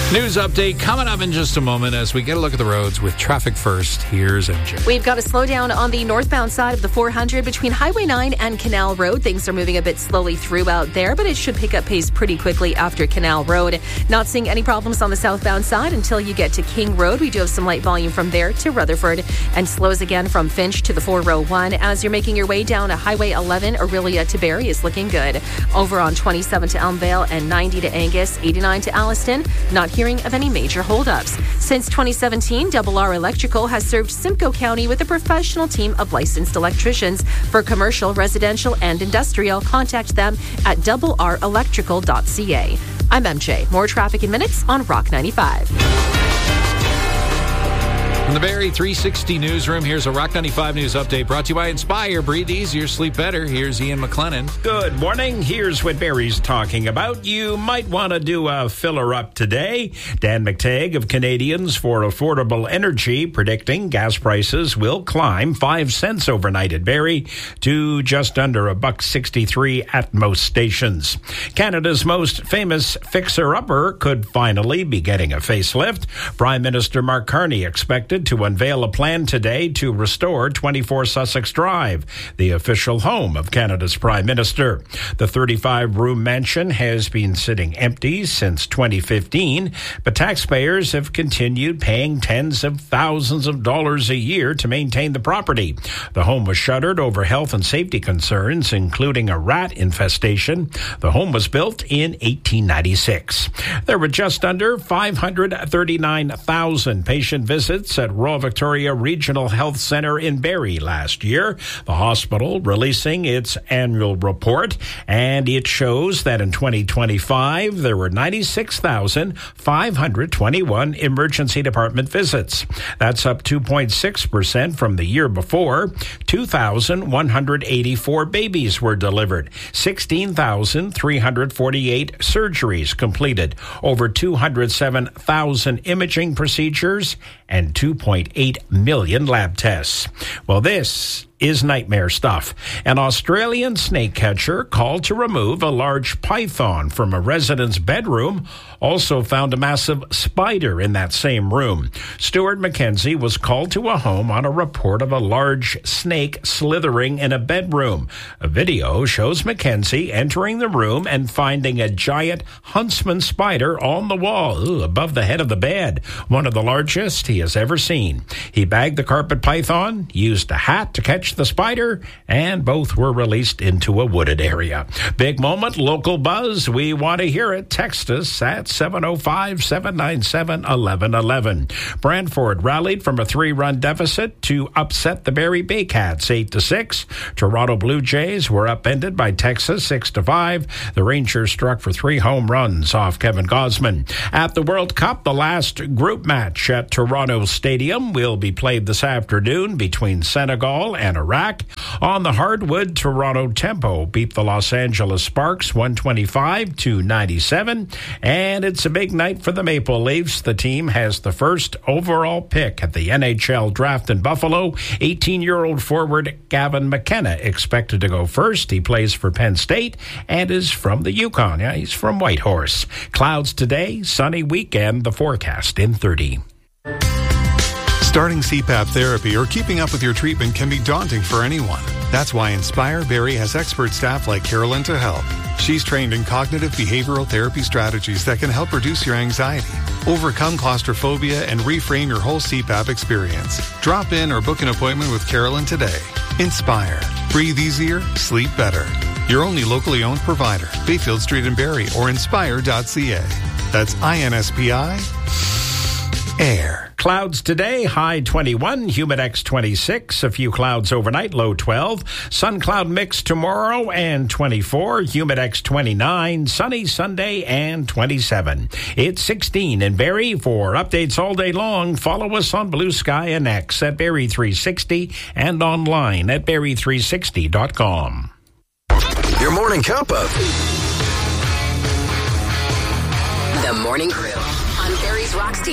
News update coming up in just a moment as we get a look at the roads with traffic first. Here's MJ. We've got a slowdown on the northbound side of the 400 between Highway 9 and Canal Road. Things are moving a bit slowly throughout there, but it should pick up pace pretty quickly after Canal Road. Not seeing any problems on the southbound side until you get to King Road. We do have some light volume from there to Rutherford and slows again from Finch to the 401. As you're making your way down to Highway 11, Aurelia to Barrie is looking good. Over on 27 to Elmvale and 90 to Angus, 89 to Alliston. Not hearing of any major holdups. Since 2017, RR Electrical has served Simcoe County with a professional team of licensed electricians for commercial, residential, and industrial. Contact them at rrelectrical.ca. I'm MJ. More traffic in minutes on Rock 95. From the Barrie 360 newsroom, here's a Rock 95 news update brought to you by Inspire. Breathe easier, sleep better. Here's Ian McLennan. Good morning. Here's what Barrie's talking about. You might want to do a filler up today. Dan McTagg of Canadians for Affordable Energy predicting gas prices will climb 5 cents overnight at Barrie to just under $1.63 at most stations. Canada's most famous fixer-upper could finally be getting a facelift. Prime Minister Mark Carney expected to unveil a plan today to restore 24 Sussex Drive, the official home of Canada's Prime Minister. The 35-room mansion has been sitting empty since 2015, but taxpayers have continued paying tens of thousands of dollars a year to maintain the property. The home was shuttered over health and safety concerns, including a rat infestation. The home was built in 1896. There were just under 539,000 patient visits at Royal Victoria Regional Health Centre in Barrie last year. The hospital releasing its annual report, and it shows that in 2025 there were 96,521 emergency department visits. That's up 2.6% from the year before. 2,184 babies were delivered. 16,348 surgeries completed. Over 207,000 imaging procedures and 2.8 million lab tests. Well, this is nightmare stuff. An Australian snake catcher called to remove a large python from a resident's bedroom also found a massive spider in that same room. Stuart McKenzie was called to a home on a report of a large snake slithering in a bedroom. A video shows McKenzie entering the room and finding a giant huntsman spider on the wall above the head of the bed, one of the largest he has ever seen. He bagged the carpet python, used a hat to catch the spider, and both were released into a wooded area. Big moment, local buzz. We want to hear it. Text us at 705-797-1111. Brantford rallied from a 3-run deficit to upset the Barrie Baycats 8-6. Toronto Blue Jays were upended by Texas 6-5. The Rangers struck for 3 home runs off Kevin Gausman. At the World Cup, the last group match at Toronto Stadium will be played this afternoon between Senegal and Iraq. On the hardwood, Toronto Tempo beat the Los Angeles Sparks 125-97. And it's a big night for the Maple Leafs. The team has the first overall pick at the NHL draft in Buffalo. 18-year-old forward Gavin McKenna expected to go first. He plays for Penn State and is from the Yukon. Yeah, he's from Whitehorse. Clouds today, sunny weekend, the forecast in 30. Starting CPAP therapy or keeping up with your treatment can be daunting for anyone. That's why Inspire Barrie has expert staff like Carolyn to help. She's trained in cognitive behavioral therapy strategies that can help reduce your anxiety, overcome claustrophobia, and reframe your whole CPAP experience. Drop in or book an appointment with Carolyn today. Inspire. Breathe easier, sleep better. Your only locally owned provider, Bayfield Street in Barrie or inspire.ca. That's INSPI. Air. Clouds today, high 21, Humidex 26, a few clouds overnight, low 12. Sun cloud mix tomorrow and 24, Humidex 29, sunny Sunday and 27. It's 16 in Barrie. For updates all day long, follow us on Blue Sky and X at Barrie 360 and online at Barrie360.com. Your morning cup of The Morning Crew on Barrie's Rock Station.